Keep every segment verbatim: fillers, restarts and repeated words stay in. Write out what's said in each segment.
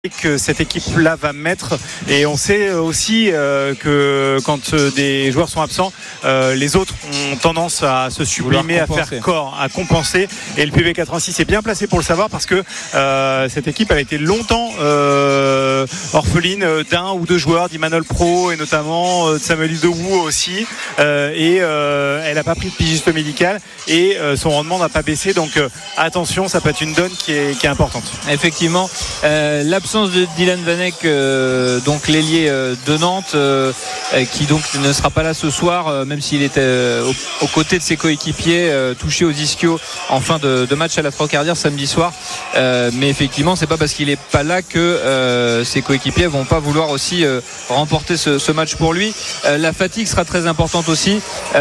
que cette équipe-là va mettre, et on sait aussi euh, que quand euh, des joueurs sont absents, euh, les autres ont tendance à se sublimer, à faire corps, à compenser, et le P B quatre-vingt-six est bien placé pour le savoir parce que euh, cette équipe elle a été longtemps euh, orpheline d'un ou deux joueurs d'Imanol Pro et notamment euh, de Samuel Idowu aussi, euh, et euh, elle n'a pas pris de pigiste médical et euh, son rendement n'a pas baissé, donc euh, attention, ça peut être une donne qui est, qui est importante. Effectivement, euh, l'absence de Dylan Vanek, euh, donc l'ailier euh, de Nantes, euh, qui donc ne sera pas là ce soir, euh, même s'il était euh, aux, aux côtés de ses coéquipiers, euh, touché aux ischios en fin de, de match à la Trocardière samedi soir. Euh, mais effectivement, c'est pas parce qu'il est pas là que euh, ses coéquipiers vont pas vouloir aussi euh, remporter ce, ce match pour lui. Euh, la fatigue sera très importante aussi.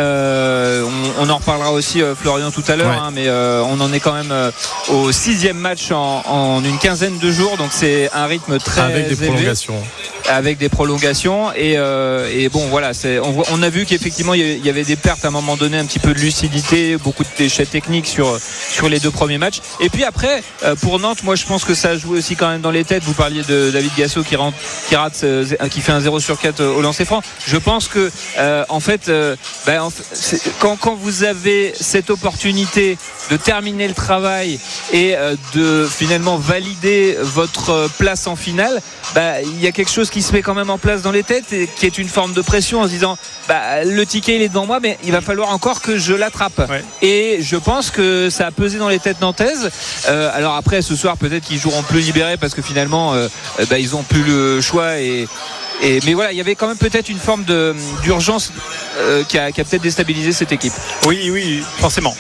Euh, on, on en reparlera aussi, euh, Florian, tout à l'heure, ouais. hein, mais euh, on en est quand même euh, au sixième match en, en une quinzaine de jours, donc c'est un rythme très avec des élevé, prolongations avec des prolongations et, euh, et bon voilà, c'est, on, on a vu qu'effectivement il y avait des pertes à un moment donné, un petit peu de lucidité, beaucoup de déchets techniques sur, sur les deux premiers matchs, et puis après euh, pour Nantes, moi je pense que ça a joué aussi quand même dans les têtes. Vous parliez de David Gassot qui, rentre, qui rate euh, qui fait un zéro sur quatre au lancer franc. Je pense que euh, en fait, euh, ben, en fait quand, quand vous avez cette opportunité de terminer le travail et euh, de finalement valider votre place en finale, bah, il y a quelque chose qui se met quand même en place dans les têtes et qui est une forme de pression en se disant bah, le ticket il est devant moi, mais il va falloir encore que je l'attrape, ouais. Et je pense que ça a pesé dans les têtes nantaises. Euh, alors après ce soir peut-être qu'ils joueront plus libérés parce que finalement euh, bah, ils ont plus le choix et Et, mais voilà, il y avait quand même peut-être une forme de, d'urgence euh, qui, a, qui a peut-être déstabilisé cette équipe. Oui, oui, forcément.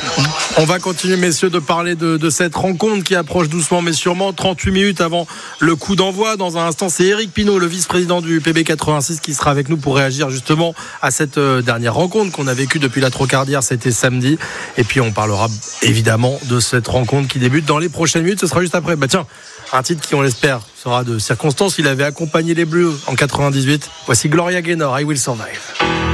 On va continuer, messieurs, de parler de, de cette rencontre qui approche doucement mais sûrement. trente-huit minutes avant le coup d'envoi. Dans un instant, c'est Éric Pinault, le vice-président du P B quatre-vingt-six, qui sera avec nous pour réagir justement à cette dernière rencontre qu'on a vécue depuis la Trocardière. C'était samedi. Et puis on parlera évidemment de cette rencontre qui débute dans les prochaines minutes. Ce sera juste après. Bah tiens, un titre qui, on l'espère, sera de circonstance. Il avait accompagné les Bleus en quatre-vingt-dix-huit. Voici Gloria Gaynor, I Will Survive.